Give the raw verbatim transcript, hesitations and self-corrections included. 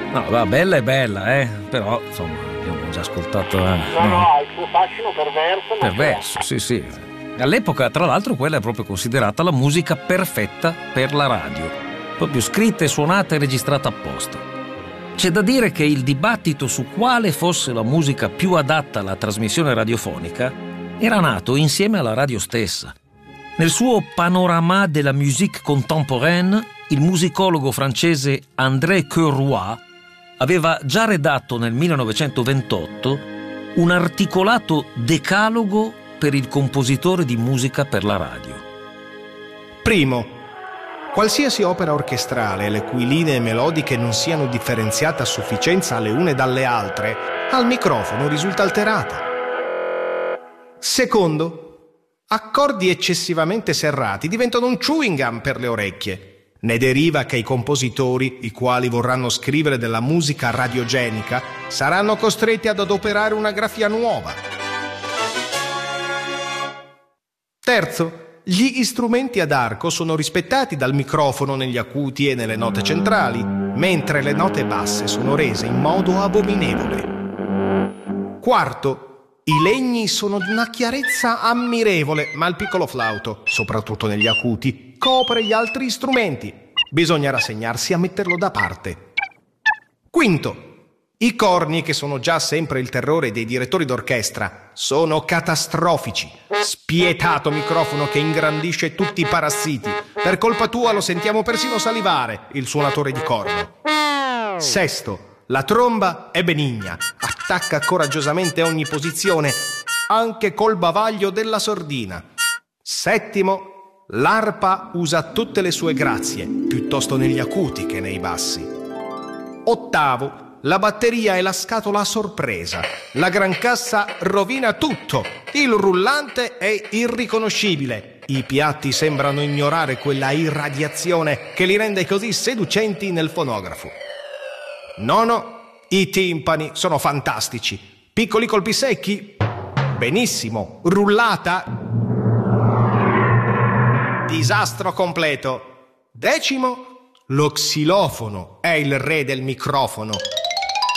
No, va, bella è bella, eh, però insomma abbiamo già ascoltato. Eh, no, no, ha il suo fascino perverso. Perverso, sì, sì. All'epoca, tra l'altro, quella è proprio considerata la musica perfetta per la radio, proprio scritta e suonata e registrata apposta. C'è da dire che il dibattito su quale fosse la musica più adatta alla trasmissione radiofonica era nato insieme alla radio stessa. Nel suo Panorama de la musique contemporaine, il musicologo francese André Queroy aveva già redatto nel millenovecentoventotto un articolato decalogo per il compositore di musica per la radio. Primo, qualsiasi opera orchestrale le cui linee melodiche non siano differenziate a sufficienza le une dalle altre, al microfono risulta alterata. Secondo, accordi eccessivamente serrati diventano un chewing gum per le orecchie. Ne deriva che i compositori, i quali vorranno scrivere della musica radiogenica, saranno costretti ad adoperare una grafia nuova. Terzo, gli strumenti ad arco sono rispettati dal microfono negli acuti e nelle note centrali, mentre le note basse sono rese in modo abominevole. Quarto, i legni sono di una chiarezza ammirevole, ma il piccolo flauto, soprattutto negli acuti, copre gli altri strumenti. Bisogna rassegnarsi a metterlo da parte. Quinto, i corni, che sono già sempre il terrore dei direttori d'orchestra, sono catastrofici. Spietato microfono che ingrandisce tutti i parassiti. Per colpa tua lo sentiamo persino salivare, il suonatore di corno. Sesto, la tromba è benigna, attacca coraggiosamente ogni posizione, anche col bavaglio della sordina. Settimo, l'arpa usa tutte le sue grazie, piuttosto negli acuti che nei bassi. Ottavo, la batteria è la scatola a sorpresa. La gran cassa rovina tutto. Il rullante è irriconoscibile. I piatti sembrano ignorare quella irradiazione che li rende così seducenti nel fonografo. Nono, i timpani sono fantastici. Piccoli colpi secchi? Benissimo. Rullata? Disastro completo. Decimo, lo xilofono è il re del microfono.